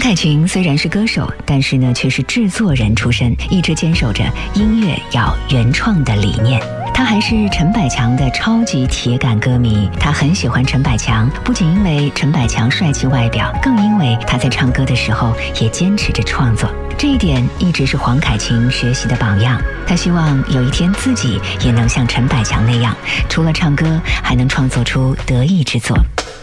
凯芹虽然是歌手，但是呢却是制作人出身，一直坚守着音乐要原创的理念。他还是陈百强的超级铁杆歌迷，他很喜欢陈百强，不仅因为陈百强帅气外表，更因为他在唱歌的时候也坚持着创作。这一点一直是黄凯芹学习的榜样。他希望有一天自己也能像陈百强那样，除了唱歌，还能创作出得意之作。